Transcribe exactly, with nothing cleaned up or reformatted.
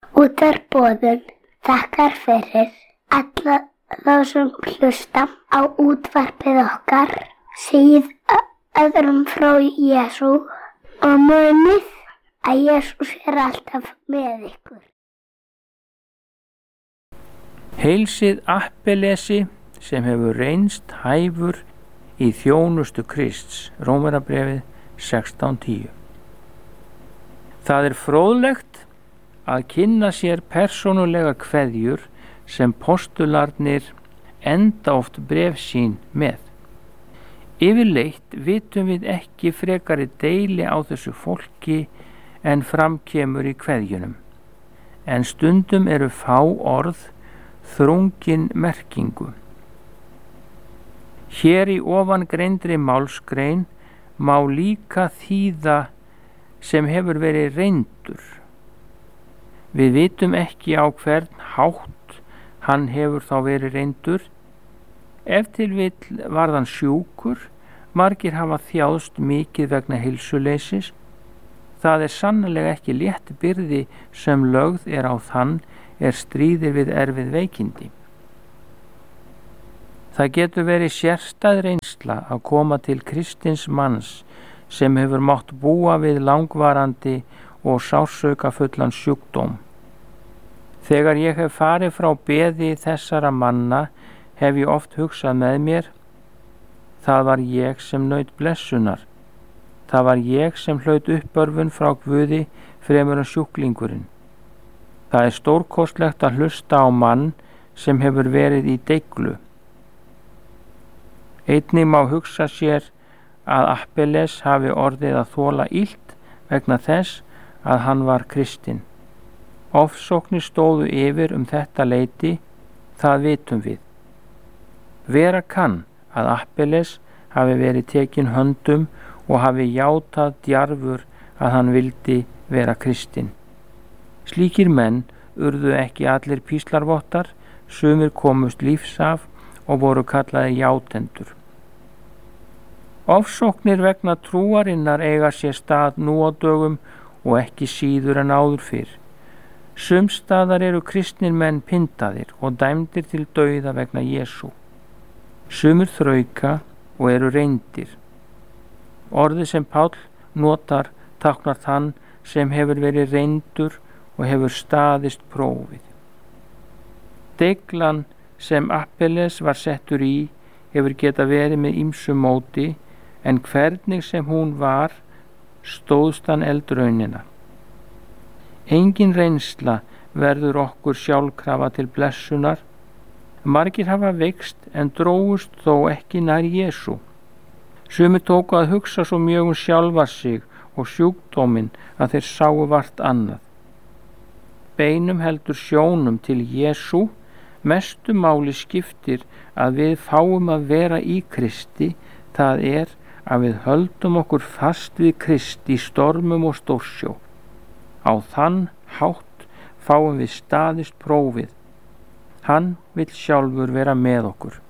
Útvarpsboðun þakkar fyrir alla þá sem hlusta á útvarpið okkar, segið öðrum frá Jesú og munið að Jesús er alltaf með ykkur. Heilsið Appelesi sem hefur reynst hæfur í þjónustu Krists, Rómverjabréfið sextán tíu. Það er fróðlegt að kynna sér persónulega kveðjur sem postularnir enda oft bréf sín með. Yfirleitt vitum við ekki frekari deili á þessu fólki en framkemur í kveðjunum, en stundum eru fá orð þrungin merkingu. Hér í ofangreindri málsgrein má líka þýða sem hefur verið reyndur. Við vitum ekki á hvern hátt hann hefur þá verið reyndur. Ef til vill varð hann sjúkur, margir hafa þjáðst mikið vegna heilsuleysis. Það er sannarlega ekki létt byrði sem lögð er á þann er stríðir við erfið veikindi. Það getur verið sérstæð reynsla að koma til kristins manns sem hefur mátt búa við langvarandi og sársaukafullan sjúkdóm. Þegar ég hef farið frá beði þessara manna hef ég oft hugsað með mér, það var ég sem naut blessunar. Það var ég sem hlaut uppörvun frá Guði fremur en sjúklingurinn. Það er stórkostlegt að hlusta á mann sem hefur verið í deiglu. Einnig má hugsa sér að Appeles hafi orðið að þola illt vegna þess að hann var kristinn. Ofsóknir stóðu yfir um þetta leyti, það vitum við. Vera kann að Appeles hafi verið tekinn höndum og hafi játað djarfur að hann vildi vera kristinn. Slíkir menn urðu ekki allir píslarvottar, sumir komust lífs af og voru kallaði játendur. Ofsóknir vegna trúarinnar eiga sér stað nú á dögum og ekki síður en áður fyrr. Sumstaðar eru kristnir menn pyndaðir og dæmdir til dauða vegna Jesú. Sumir þrauka og eru reyndir. Orðið sem Páll notar táknar þann sem hefur verið reyndur og hefur staðist prófið. Deiglan sem Appeles var settur í hefur geta verið með ýmsu móti, en hvernig sem hún var stóðst hann eldraunina. Engin reynsla verður okkur sjálfkrafa til blessunar. Margir hafa veikst en dróust þó ekki nær Jesú. Sumir tóku að hugsa svo mjög um sjálfa sig og sjúkdóminn að þeir sáu vart annað. Beinum heldur sjónum til Jesú. Mestu máli skiptir að við fáum að vera í Kristi, það er að við höldum okkur fast við Kristi í stormum og stórsjó. Á þann hátt fáum við staðist prófið. Hann vill sjálfur vera með okkur.